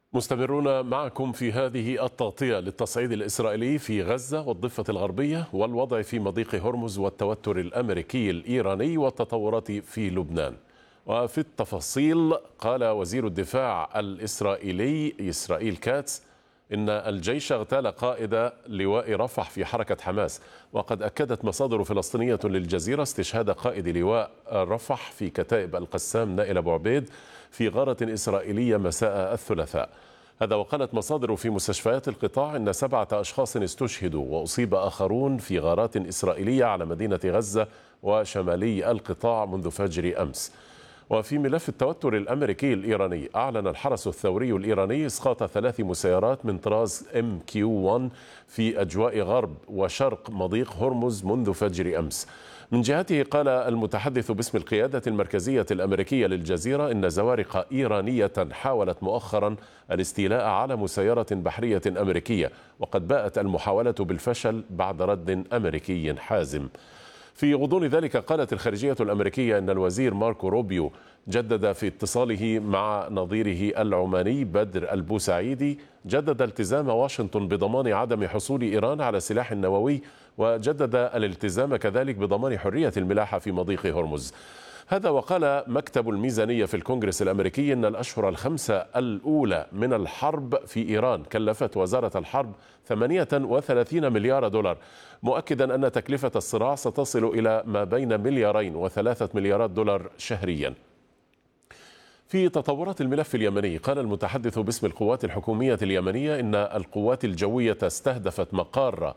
مستمرون معكم في هذه التغطية للتصعيد الإسرائيلي في غزة والضفة الغربية والوضع في مضيق هرمز والتوتر الأمريكي الإيراني والتطورات في لبنان. وفي التفاصيل قال وزير الدفاع الإسرائيلي إسرائيل كاتس إن الجيش اغتال قائد لواء رفح في حركة حماس. وقد أكدت مصادر فلسطينية للجزيرة استشهاد قائد لواء رفح في كتائب القسام نائل أبو عبيد في غارة إسرائيلية مساء الثلاثاء. هذا وقالت مصادر في مستشفيات القطاع إن 7 أشخاص استشهدوا وأصيب آخرون في غارات إسرائيلية على مدينة غزة وشمالي القطاع منذ فجر أمس. وفي ملف التوتر الأمريكي الإيراني، أعلن الحرس الثوري الإيراني إسقاط 3 مسيرات من طراز MQ-1 في أجواء غرب وشرق مضيق هرمز منذ فجر أمس. من جهته قال المتحدث باسم القيادة المركزية الأمريكية للجزيرة إن زوارق إيرانية حاولت مؤخرا الاستيلاء على مسيرة بحرية أمريكية، وقد باءت المحاولة بالفشل بعد رد أمريكي حازم. في غضون ذلك قالت الخارجية الأمريكية أن الوزير ماركو روبيو جدد في اتصاله مع نظيره العماني بدر البوسعيدي جدد التزام واشنطن بضمان عدم حصول إيران على سلاح نووي، وجدد الالتزام كذلك بضمان حرية الملاحة في مضيق هرمز. هذا وقال مكتب الميزانية في الكونغرس الأمريكي أن الأشهر ال5 الأولى من الحرب في إيران كلفت وزارة الحرب 38 مليار دولار، مؤكدا أن تكلفة الصراع ستصل إلى ما بين 2 و3 مليارات دولار شهريا. في تطورات الملف اليمني، قال المتحدث باسم القوات الحكومية اليمنية إن القوات الجوية استهدفت مقار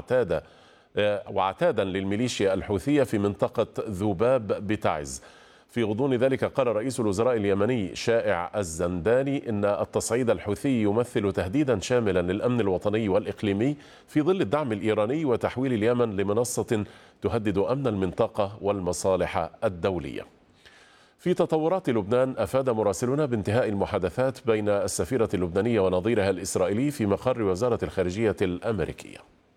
وعتادا للميليشيا الحوثية في منطقة ذباب بتعز. في غضون ذلك قال رئيس الوزراء اليمني شائع الزنداني إن التصعيد الحوثي يمثل تهديدا شاملا للأمن الوطني والإقليمي في ظل الدعم الإيراني وتحويل اليمن لمنصة تهدد أمن المنطقة والمصالح الدولية. في تطورات لبنان، أفاد مراسلون بانتهاء المحادثات بين السفيرة اللبنانية ونظيرها الإسرائيلي في مقر وزارة الخارجية الأمريكية.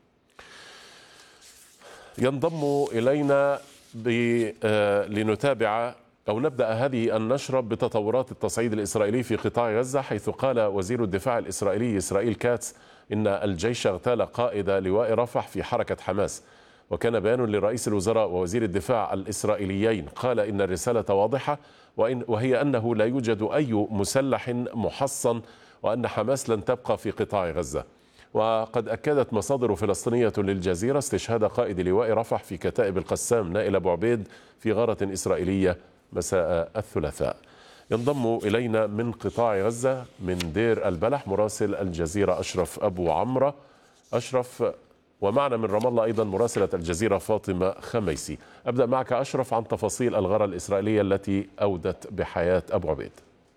ينضم إلينا لنتابع أو نبدأ هذه النشرة بتطورات التصعيد الإسرائيلي في قطاع غزة، حيث قال وزير الدفاع الإسرائيلي إسرائيل كاتس إن الجيش اغتال قائد لواء رفح في حركة حماس. وكان بيان لرئيس الوزراء ووزير الدفاع الإسرائيليين قال إن الرسالة واضحة، وهي أنه لا يوجد أي مسلح محصن، وأن حماس لن تبقى في قطاع غزة. وقد أكدت مصادر فلسطينية للجزيرة استشهاد قائد لواء رفح في كتائب القسام نائل أبو عبيد في غارة إسرائيلية مساء الثلاثاء. ينضم إلينا من قطاع غزة من دير البلح مراسل الجزيرة أشرف أبو عمرة. أشرف، ومعنا من رام الله أيضا مراسلة الجزيرة فاطمة خميسي. أبدأ معك أشرف عن تفاصيل الغارة الإسرائيلية التي أودت بحياة أبو عبيد.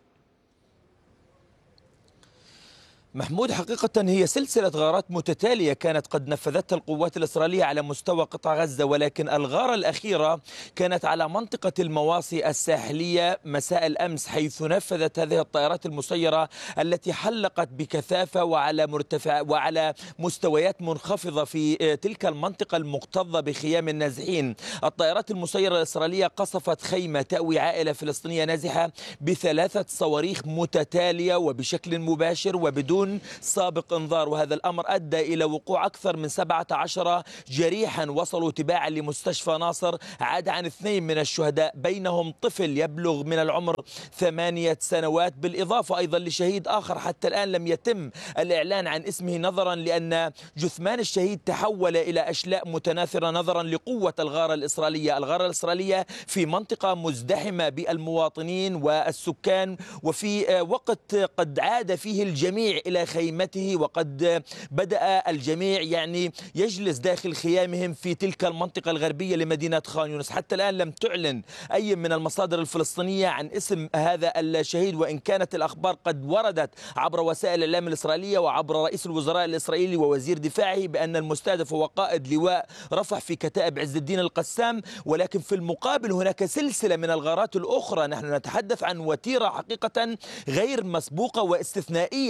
محمود، حقيقة هي سلسلة غارات متتالية كانت قد نفذتها القوات الإسرائيلية على مستوى قطاع غزة، ولكن الغارة الأخيرة كانت على منطقة المواصي الساحلية مساء الأمس، حيث نفذت هذه الطائرات المسيرة التي حلقت بكثافة وعلى مستويات منخفضة في تلك المنطقة المكتظة بخيام النازحين. الطائرات المسيرة الإسرائيلية قصفت خيمة تأوي عائلة فلسطينية نازحة ب3 صواريخ متتالية وبشكل مباشر وبدون سابق انذار، وهذا الأمر أدى إلى وقوع أكثر من 17 جريحا وصلوا تباعا لمستشفى ناصر، عدا عن 2 من الشهداء بينهم طفل يبلغ من العمر 8 سنوات، بالإضافة أيضا لشهيد آخر حتى الآن لم يتم الإعلان عن اسمه، نظرا لأن جثمان الشهيد تحول إلى أشلاء متناثرة نظرا لقوة الغارة الإسرائيلية. الغارة الإسرائيلية في منطقة مزدحمة بالمواطنين والسكان، وفي وقت قد عاد فيه الجميع إلى خيمته، وقد بدأ الجميع يجلس داخل خيامهم في تلك المنطقة الغربية لمدينة خان يونس. حتى الآن لم تعلن أي من المصادر الفلسطينية عن اسم هذا الشهيد، وإن كانت الأخبار قد وردت عبر وسائل الإعلام الإسرائيلية وعبر رئيس الوزراء الإسرائيلي ووزير دفاعه بأن المستهدف هو قائد لواء رفح في كتائب عز الدين القسام. ولكن في المقابل هناك سلسلة من الغارات الأخرى. نحن نتحدث عن وتيرة حقيقة غير مسبوقة واستثنائية من حيث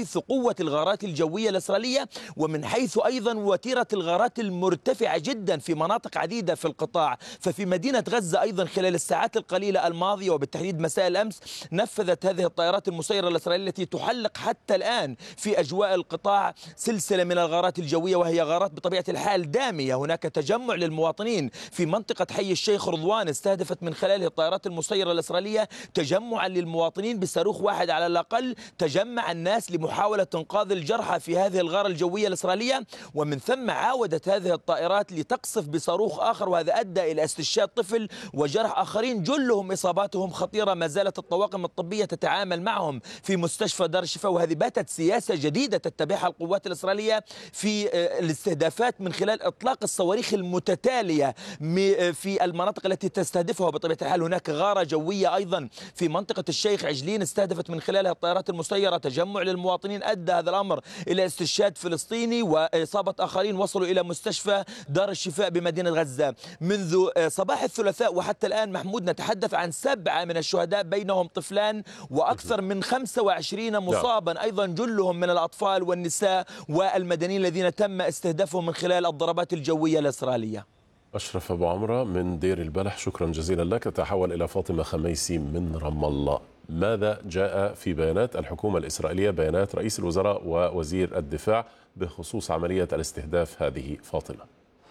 حيث قوة الغارات الجوية الإسرائيلية ومن حيث أيضا وتيرة الغارات المرتفعة جدا في مناطق عديدة في القطاع. ففي مدينة غزة أيضا خلال الساعات القليلة الماضية وبالتحديد مساء الأمس نفذت هذه الطائرات المسيرة الإسرائيلية التي تحلق حتى الآن في أجواء القطاع سلسلة من الغارات الجوية، وهي غارات بطبيعة الحال دامية. هناك تجمع للمواطنين في منطقة حي الشيخ رضوان استهدفت من خلاله الطائرات المسيرة الإسرائيلية تجمعا للمواطنين بصاروخ واحد على الأقل. تجمع الناس لمحاولة إنقاذ الجرحى في هذه الغارة الجوية الإسرائيلية، ومن ثم عاودت هذه الطائرات لتقصف بصاروخ آخر، وهذا أدى إلى استشهاد طفل وجرح آخرين جلهم إصاباتهم خطيرة. ما زالت الطواقم الطبية تتعامل معهم في مستشفى دار الشفاء، وهذه باتت سياسة جديدة تتبعها القوات الإسرائيلية في الاستهدافات من خلال إطلاق الصواريخ المتتالية في المناطق التي تستهدفها. بطبيعة الحال هناك غارة جوية أيضا في منطقة الشيخ عجلين استهدفت من خلالها الطائرات المسيرة تجمع للمواطنين، أدى هذا الأمر إلى استشهاد فلسطيني وإصابة آخرين وصلوا إلى مستشفى دار الشفاء بمدينة غزة. منذ صباح الثلاثاء وحتى الآن محمود نتحدث عن 7 من الشهداء بينهم طفلان وأكثر من 25 مصابا أيضا جلهم من الأطفال والنساء والمدنيين الذين تم استهدافهم من خلال الضربات الجوية الإسرائيلية. أشرف أبو عمرة من دير البلح، شكرا جزيلا لك. تحول إلى فاطمة خميسي من رام الله. ماذا جاء في بيانات الحكومة الإسرائيلية، بيانات رئيس الوزراء ووزير الدفاع بخصوص عملية الاستهداف هذه فاطمة؟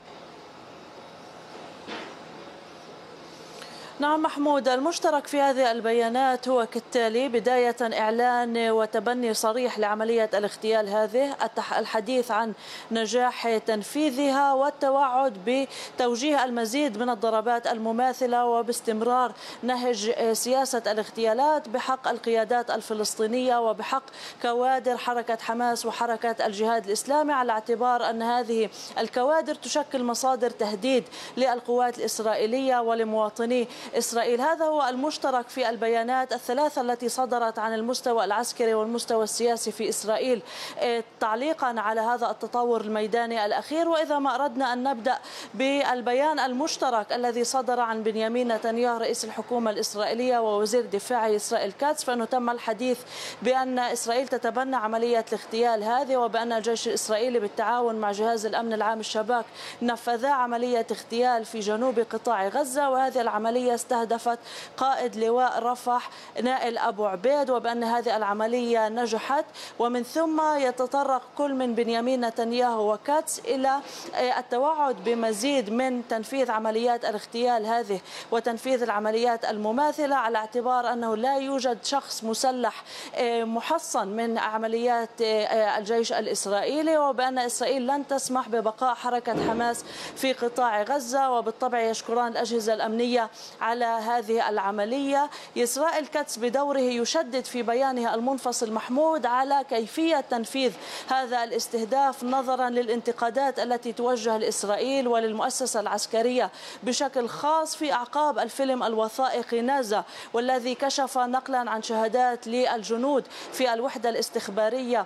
نعم محمود، المشترك في هذه البيانات هو كالتالي: بداية إعلان وتبني صريح لعملية الاغتيال هذه، الحديث عن نجاح تنفيذها والتوعد بتوجيه المزيد من الضربات المماثلة وباستمرار نهج سياسة الاغتيالات بحق القيادات الفلسطينية وبحق كوادر حركة حماس وحركة الجهاد الإسلامي، على اعتبار أن هذه الكوادر تشكل مصادر تهديد للقوات الإسرائيلية ولمواطني إسرائيل. هذا هو المشترك في البيانات الثلاثة التي صدرت عن المستوى العسكري والمستوى السياسي في إسرائيل تعليقا على هذا التطور الميداني الأخير. وإذا ما أردنا أن نبدأ بالبيان المشترك الذي صدر عن بنيامين نتنياهو رئيس الحكومة الإسرائيلية ووزير دفاعه إسرائيل كاتس، فإنه تم الحديث بأن إسرائيل تتبنى عملية الاغتيال هذه، وبأن الجيش الإسرائيلي بالتعاون مع جهاز الأمن العام الشباك نفذا عملية اغتيال في جنوب قطاع غزة، وهذه العملية استهدفت قائد لواء رفح نائل أبو عبيد، وبأن هذه العملية نجحت. ومن ثم يتطرق كل من بنيامين نتنياهو وكاتس إلى التوعد بمزيد من تنفيذ عمليات الاغتيال هذه وتنفيذ العمليات المماثلة، على اعتبار أنه لا يوجد شخص مسلح محصن من عمليات الجيش الإسرائيلي، وبأن إسرائيل لن تسمح ببقاء حركة حماس في قطاع غزة. وبالطبع يشكران الأجهزة الأمنية على هذه العملية. إسرائيل كاتس بدوره يشدد في بيانه المنفصل محمود على كيفية تنفيذ هذا الاستهداف نظرا للانتقادات التي توجه لإسرائيل وللمؤسسة العسكرية بشكل خاص في أعقاب الفيلم الوثائقي نازا، والذي كشف نقلا عن شهادات للجنود في الوحدة الاستخبارية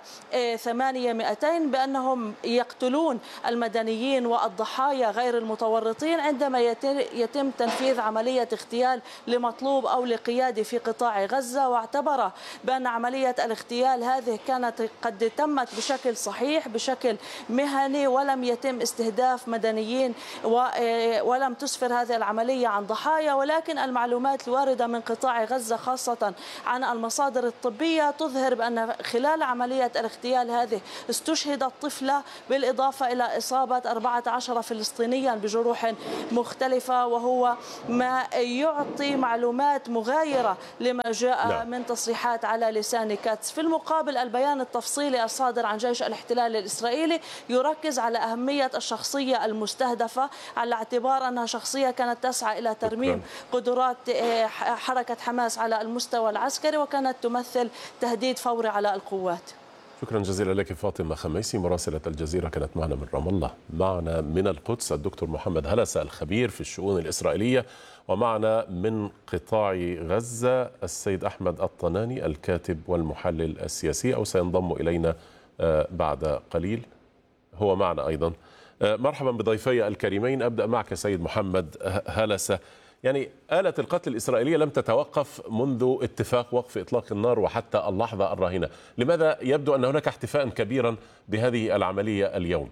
800 بأنهم يقتلون المدنيين والضحايا غير المتورطين عندما يتم تنفيذ عملية اغتيال لمطلوب أو لقيادي في قطاع غزة. واعتبر بأن عملية الاغتيال هذه كانت قد تمت بشكل صحيح بشكل مهني، ولم يتم استهداف مدنيين ولم تسفر هذه العملية عن ضحايا. ولكن المعلومات الواردة من قطاع غزة خاصة عن المصادر الطبية تظهر بأن خلال عملية الاغتيال هذه استشهدت طفلة، بالإضافة إلى إصابة 14 فلسطينيا بجروح مختلفة، وهو ما يعطي معلومات مغايرة لما جاء من تصريحات على لسان كاتس. في المقابل البيان التفصيلي الصادر عن جيش الاحتلال الإسرائيلي يركز على أهمية الشخصية المستهدفة، على اعتبار أنها شخصية كانت تسعى إلى ترميم قدرات حركة حماس على المستوى العسكري، وكانت تمثل تهديد فوري على القوات. شكرا جزيلا لك فاطمة خميسي مراسلة الجزيرة كانت معنا من رام الله. معنا من القدس الدكتور محمد هلسة الخبير في الشؤون الإسرائيلية، ومعنا من قطاع غزة السيد أحمد الطناني الكاتب والمحلل السياسي، أو سينضم إلينا بعد قليل، هو معنا أيضا. مرحبا بضيفي الكريمين. أبدأ معك سيد محمد هلسة، يعني آلة القتل الإسرائيلية لم تتوقف منذ اتفاق وقف إطلاق النار وحتى اللحظة الراهنة. لماذا يبدو أن هناك احتفاء كبيرا بهذه العملية اليوم؟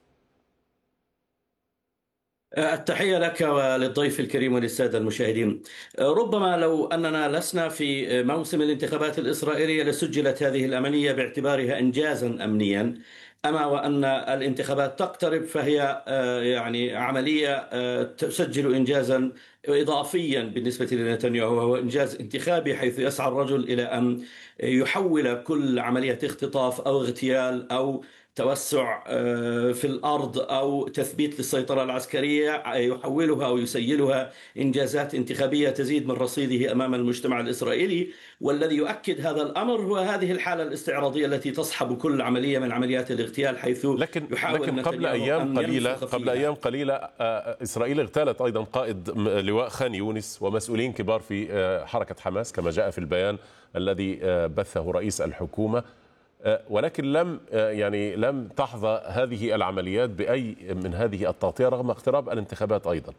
التحية لك وللضيف الكريم وللسادة المشاهدين. ربما لو أننا لسنا في موسم الانتخابات الإسرائيلية لسجلت هذه العملية باعتبارها إنجازا أمنيا، أما وأن الانتخابات تقترب فهي يعني عملية تسجل إنجازا إضافيا بالنسبة لنتنياهو، وهو إنجاز انتخابي، حيث يسعى الرجل إلى أن يحول كل عملية اختطاف أو اغتيال أو توسع في الأرض أو تثبيت للسيطرة العسكرية، يحولها أو يسيلها إنجازات انتخابية تزيد من رصيده أمام المجتمع الإسرائيلي. والذي يؤكد هذا الأمر هو هذه الحالة الاستعراضية التي تصحب كل عملية من عمليات الاغتيال، حيث لكن قبل أيام قليلة إسرائيل اغتالت أيضا قائد لواء خان يونس ومسؤولين كبار في حركة حماس كما جاء في البيان الذي بثه رئيس الحكومة، ولكن لم تحظى هذه العمليات بأي من هذه التغطية رغم اقتراب الانتخابات أيضا.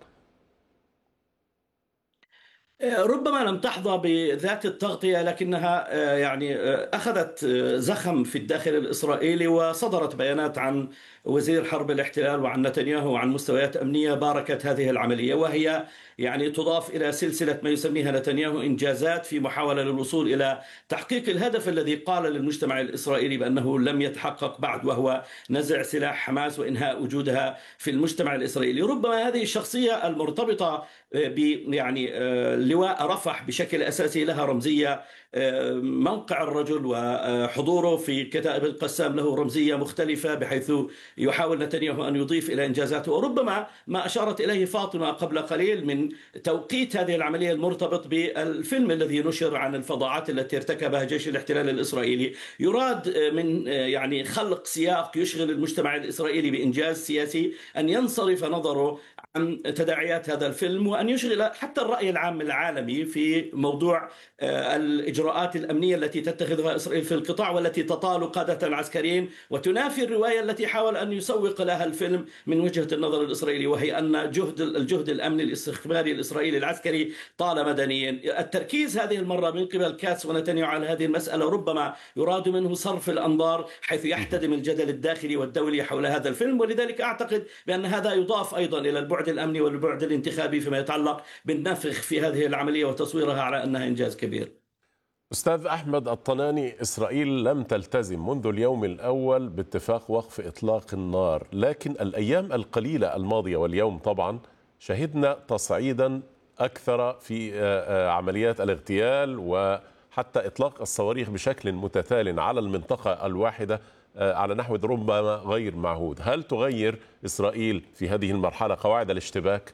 ربما لم تحظى بذات التغطية، لكنها يعني أخذت زخم في الداخل الإسرائيلي، وصدرت بيانات عن وزير حرب الاحتلال وعن نتنياهو وعن مستويات أمنية باركت هذه العملية، وهي يعني تضاف إلى سلسلة ما يسميها نتنياهو إنجازات في محاولة للوصول إلى تحقيق الهدف الذي قال للمجتمع الإسرائيلي بأنه لم يتحقق بعد، وهو نزع سلاح حماس وإنهاء وجودها في المجتمع الإسرائيلي. ربما هذه الشخصية المرتبطة يعني لواء رفح بشكل أساسي لها رمزية، موقع الرجل وحضوره في كتائب القسام له رمزية مختلفة، بحيث يحاول نتنياهو أن يضيف إلى إنجازاته. وربما ما أشارت إليه فاطمة قبل قليل من توقيت هذه العملية المرتبط بالفيلم الذي نشر عن الفظاعات التي ارتكبها جيش الاحتلال الإسرائيلي، يراد من يعني خلق سياق يشغل المجتمع الإسرائيلي بإنجاز سياسي، أن ينصرف نظره عن تداعيات هذا الفيلم، وأن يشغل حتى الرأي العام العالمي في موضوع الإجراءات الأمنية التي تتخذها إسرائيل في القطاع، والتي تطال قادة عسكريين وتنافي الرواية التي حاول أن يسوق لها الفيلم من وجهة النظر الإسرائيلي، وهي أن الجهد الأمني الاستخباري الإسرائيلي العسكري طال مدنيا. التركيز هذه المرة من قبل كاتس ونتنياهو على هذه المسألة ربما يراد منه صرف الأنظار، حيث يحتدم الجدل الداخلي والدولي حول هذا الفيلم. ولذلك أعتقد بأن هذا يضاف أيضا إلى البعد الأمني والبعد الانتخابي فيما يتعلق بالنفخ في هذه العملية وتصويرها على أنها إنجاز كبير. أستاذ أحمد الطناني، إسرائيل لم تلتزم منذ اليوم الأول باتفاق وقف إطلاق النار، لكن الأيام القليلة الماضية واليوم طبعا شهدنا تصعيدا أكثر في عمليات الاغتيال وحتى إطلاق الصواريخ بشكل متتال على المنطقة الواحدة على نحو ربما غير معهود. هل تغير إسرائيل في هذه المرحلة قواعد الاشتباك؟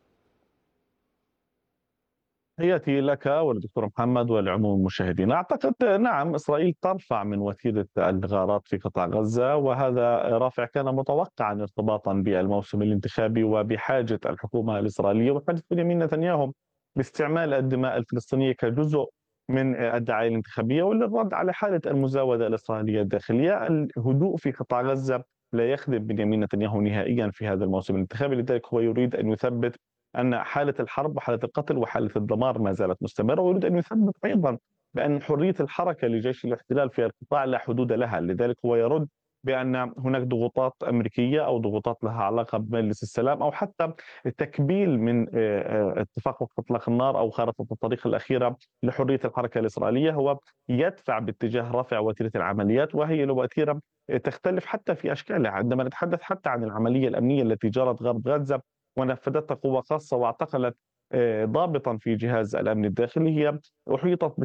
تحياتي لك وللدكتور محمد ولعموم المشاهدين. أعتقد نعم، إسرائيل ترفع من وتيرة الغارات في قطاع غزة، وهذا رافع كان متوقعا ارتباطا بالموسم الانتخابي وبحاجة الحكومة الإسرائيلية وحاجة بنيامين نتنياهو باستعمال الدماء الفلسطينية كجزء من الدعاية الانتخابية وللرد على حالة المزاودة الإسرائيلية الداخلية. الهدوء في قطاع غزة لا يخدم بنيامين نتنياهو نهائيا في هذا الموسم الانتخابي، لذلك هو يريد أن يثبت أن حالة الحرب وحالة القتل وحالة الدمار ما زالت مستمرة، ويريد أن يثبت أيضا بأن حرية الحركة لجيش الاحتلال في القطاع لا حدود لها. لذلك هو يرد بأن هناك ضغوطات أمريكية أو ضغوطات لها علاقة بمجلس السلام أو حتى التكبيل من اتفاق وقف إطلاق النار أو خارطة الطريق الأخيرة لحرية الحركة الإسرائيلية. هو يدفع باتجاه رفع وتيرة العمليات، وهي وتيرة تختلف حتى في أشكالها. عندما نتحدث حتى عن العملية الأمنية التي جرت غرب غزة ونفذتها قوة خاصة واعتقلت ضابطا في جهاز الأمن الداخلي، هي أحيطت